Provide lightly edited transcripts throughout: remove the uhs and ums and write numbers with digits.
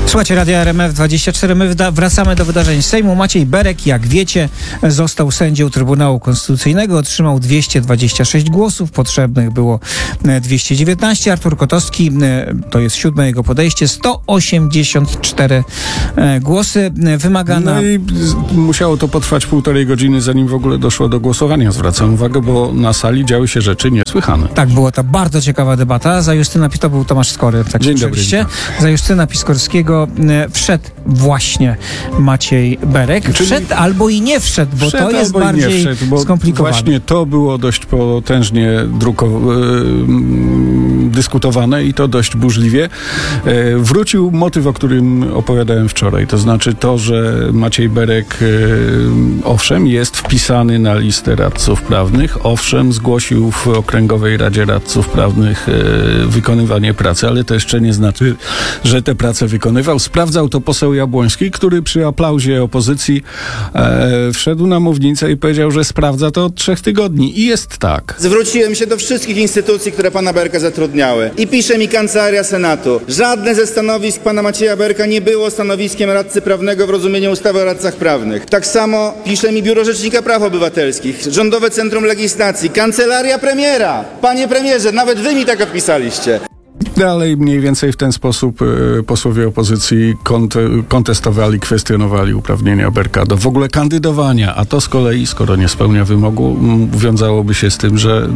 Słuchajcie, Radia RMF24. My wracamy do wydarzeń Sejmu. Maciej Berek, jak wiecie, został sędzią Trybunału Konstytucyjnego. Otrzymał 226 głosów. Potrzebnych było 219. Artur Kotowski, to jest 7. jego podejście, 184 głosy. Wymagana... No i musiało to potrwać 1,5 godziny, zanim w ogóle doszło do głosowania. Zwracam uwagę, bo na sali działy się rzeczy niesłychane. Tak, była ta bardzo ciekawa debata. Za Justyna to był Tomasz Skory. Tak. Dzień dobry. Za Justyna Piskorskiego wszedł właśnie Maciej Berek. Wszedł albo i nie wszedł, bo to jest bardziej skomplikowane. Właśnie to było dość potężnie dyskutowane i to dość burzliwie. Wrócił motyw, o którym opowiadałem wczoraj. To znaczy to, że Maciej Berek owszem jest wpisany na listę radców prawnych, owszem zgłosił w Okręgowej Radzie Radców Prawnych wykonywanie pracy, ale to jeszcze nie znaczy, że tę pracę wykonywał. Sprawdzał to poseł Jabłoński, który przy aplauzie opozycji wszedł na mównicę i powiedział, że sprawdza to od 3 tygodni. I jest tak. Zwróciłem się do wszystkich instytucji, które pana Berka zatrudniały. I pisze mi Kancelaria Senatu. Żadne ze stanowisk pana Macieja Berka nie było stanowiskiem radcy prawnego w rozumieniu ustawy o radcach prawnych. Tak samo pisze mi Biuro Rzecznika Praw Obywatelskich, Rządowe Centrum Legislacji, Kancelaria Premiera. Panie premierze, nawet wy mi tak odpisaliście. Dalej mniej więcej w ten sposób posłowie opozycji kontestowali, kwestionowali uprawnienia Berka do w ogóle kandydowania, a to z kolei, skoro nie spełnia wymogu, wiązałoby się z tym, że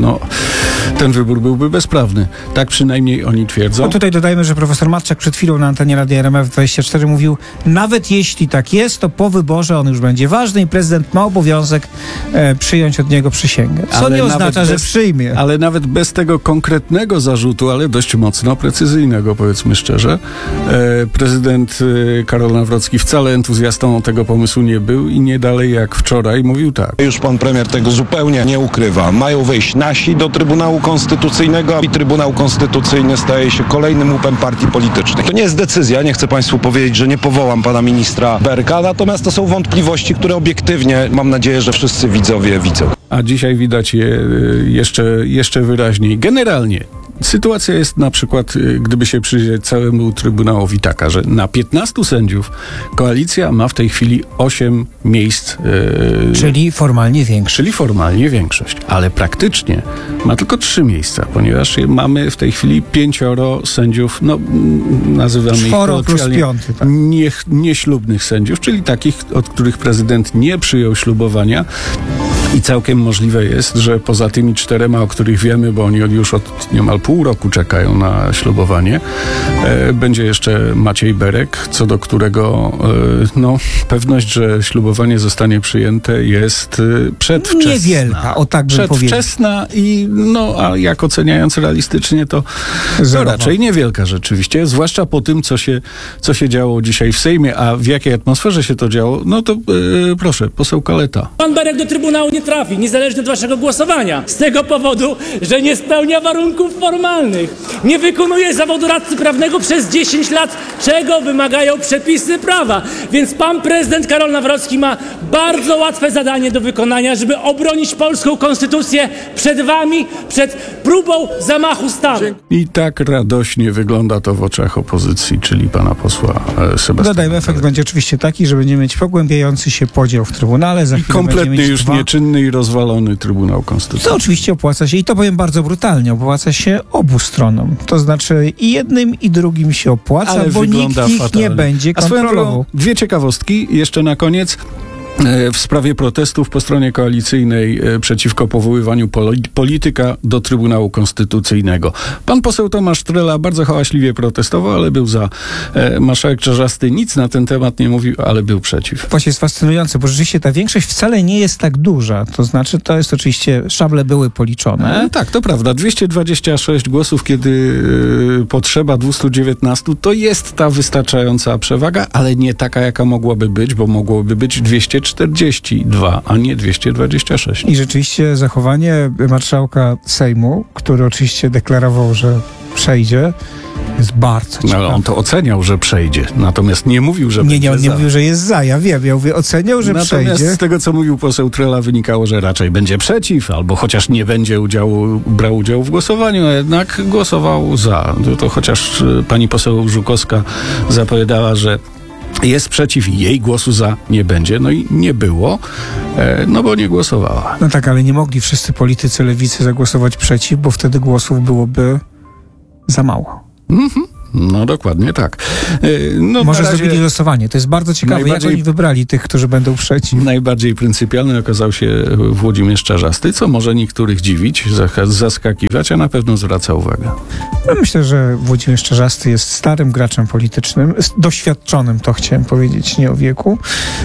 ten wybór byłby bezprawny. Tak przynajmniej oni twierdzą. No tutaj dodajmy, że profesor Matczak przed chwilą na antenie Radia RMF24 mówił, nawet jeśli tak jest, to po wyborze on już będzie ważny i prezydent ma obowiązek przyjąć od niego przysięgę. Co nie oznacza, że przyjmie. Ale nawet bez tego konkretnego zarzutu, ale dość mocno precyzyjnego, powiedzmy szczerze. Prezydent Karol Nawrocki wcale entuzjastą tego pomysłu nie był i nie dalej jak wczoraj mówił tak. Już pan premier tego zupełnie nie ukrywa. Mają wejść nasi do Trybunału Konstytucyjnego i Trybunał Konstytucyjny staje się kolejnym łupem partii politycznych. To nie jest decyzja, nie chcę państwu powiedzieć, że nie powołam pana ministra Berka, natomiast to są wątpliwości, które obiektywnie, mam nadzieję, że wszyscy widzowie widzą. A dzisiaj widać je jeszcze wyraźniej. Generalnie sytuacja jest na przykład, gdyby się przyjrzeć całemu Trybunałowi, taka, że na 15 sędziów koalicja ma w tej chwili 8 miejsc. Czyli formalnie większość. Czyli formalnie większość, ale praktycznie ma tylko 3 miejsca, ponieważ mamy w tej chwili 5 sędziów, nazywamy ich kolokwialnie 5, tak. Nieślubnych sędziów, czyli takich, od których prezydent nie przyjął ślubowania. I całkiem możliwe jest, że poza tymi 4, o których wiemy, bo oni już od niemal pół roku czekają na ślubowanie, będzie jeszcze Maciej Berek, co do którego pewność, że ślubowanie zostanie przyjęte jest przedwczesna. Niewielka, o tak bym powiedział. Przedwczesna i a jak oceniając realistycznie, to raczej niewielka rzeczywiście, zwłaszcza po tym, co się działo dzisiaj w Sejmie, a w jakiej atmosferze się to działo, to proszę, poseł Kaleta. Pan Berek do Trybunału nie trafi, niezależnie od waszego głosowania. Z tego powodu, że nie spełnia warunków formalnych. Nie wykonuje zawodu radcy prawnego przez 10 lat, czego wymagają przepisy prawa. Więc pan prezydent Karol Nawrocki ma bardzo łatwe zadanie do wykonania, żeby obronić polską konstytucję przed wami, przed próbą zamachu stanu. I tak radośnie wygląda to w oczach opozycji, czyli pana posła Sebastiana. Dodajmy, efekt będzie oczywiście taki, że będziemy mieć pogłębiający się podział w Trybunale. Za chwilę kompletnie już nieczynny i rozwalony Trybunał Konstytucyjny. To oczywiście opłaca się, i to powiem bardzo brutalnie, opłaca się obu stronom. To znaczy i jednym, i drugim się opłaca, bo nikt ich nie będzie kontrolował. 2 ciekawostki jeszcze na koniec. W sprawie protestów po stronie koalicyjnej przeciwko powoływaniu polityka do Trybunału Konstytucyjnego. Pan poseł Tomasz Trela bardzo hałaśliwie protestował, ale był za. Marszałek Czarzasty nic na ten temat nie mówił, ale był przeciw. Właśnie jest fascynujące, bo rzeczywiście ta większość wcale nie jest tak duża. To znaczy, to jest oczywiście, szable były policzone. Tak, to prawda. 226 głosów, kiedy potrzeba 219, to jest ta wystarczająca przewaga, ale nie taka, jaka mogłaby być, bo mogłoby być 240. 242, a nie 226. I rzeczywiście zachowanie marszałka Sejmu, który oczywiście deklarował, że przejdzie, jest bardzo No, ciekawe. ale on to oceniał, że przejdzie. Natomiast nie mówił, że będzie on nie za. mówił, że jest za, ja wiem. Ja mówię, oceniał, że Natomiast przejdzie. z tego, co mówił poseł Trela, wynikało, że raczej będzie przeciw, albo chociaż nie będzie brał udziału w głosowaniu, a jednak głosował za. To chociaż pani poseł Żukowska zapowiadała, że jest przeciw i jej głosu za nie będzie. No i nie było, no bo nie głosowała. No tak, ale nie mogli wszyscy politycy lewicy zagłosować przeciw, bo wtedy głosów byłoby za mało. No dokładnie tak. No, Może na razie zrobili losowanie. To jest bardzo ciekawe, jak najbardziej- oni wybrali tych, którzy będą przeciw. najbardziej pryncypialny okazał się Włodzimierz Czarzasty, co może niektórych dziwić, zaskakiwać, a na pewno zwraca uwagę. No, myślę, że Włodzimierz Czarzasty jest starym graczem politycznym, doświadczonym, to chciałem powiedzieć, nie o wieku.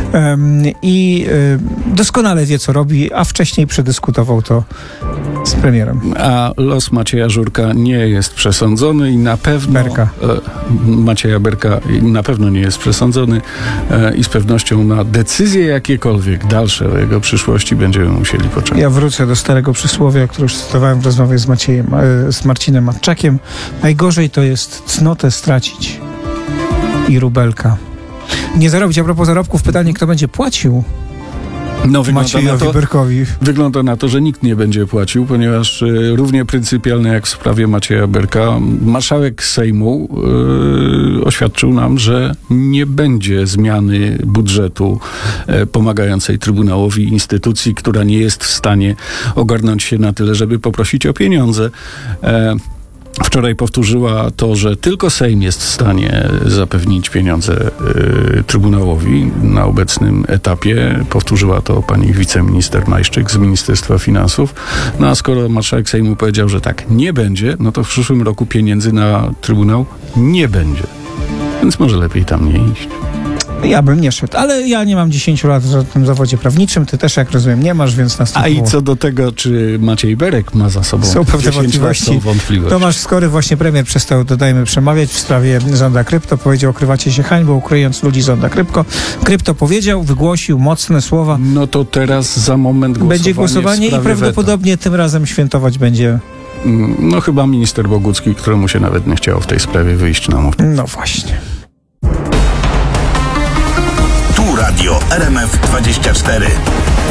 I doskonale wie, co robi, a wcześniej przedyskutował to z premierem. A los Macieja Żurka nie jest przesądzony i na pewno... Berka. Macieja Berka na pewno nie jest przesądzony i z pewnością na decyzje jakiekolwiek dalsze o jego przyszłości będziemy musieli poczekać. Ja wrócę do starego przysłowia, które już cytowałem w rozmowie z Marcinem Matczakiem. Najgorzej to jest cnotę stracić i rubelka nie zarobić. A propos zarobków, pytanie, kto będzie płacił No, Maciejowi Berkowi. Wygląda na to, że nikt nie będzie płacił, ponieważ równie pryncypialne jak w sprawie Macieja Berka, marszałek Sejmu oświadczył nam, że nie będzie zmiany budżetu pomagającej Trybunałowi, instytucji, która nie jest w stanie ogarnąć się na tyle, żeby poprosić o pieniądze. Wczoraj powtórzyła to, że tylko Sejm jest w stanie zapewnić pieniądze Trybunałowi na obecnym etapie. Powtórzyła to pani wiceminister Majszczyk z Ministerstwa Finansów. No a skoro marszałek Sejmu powiedział, że tak nie będzie, no to w przyszłym roku pieniędzy na Trybunał nie będzie. Więc może lepiej tam nie iść. Ja bym nie szedł, ale ja nie mam 10 lat w tym zawodzie prawniczym, ty też, jak rozumiem, nie masz, więc A następnie. i co do tego, czy Maciej Berek ma za sobą Są pewne 10 lat, wątpliwości. są wątpliwości. Tomasz Skory, właśnie premier, przestał, dodajmy, przemawiać w sprawie Zonda Krypto. Powiedział, okrywacie się hańbą, ukryjąc ludzi Zonda Krypto. Krypto powiedział, wygłosił mocne słowa. No to teraz za moment Będzie głosowanie i prawdopodobnie tym razem świętować będzie. No chyba minister Bogucki, któremu się nawet nie chciało w tej sprawie wyjść na mównicę. No właśnie. Tu radio RMF 24.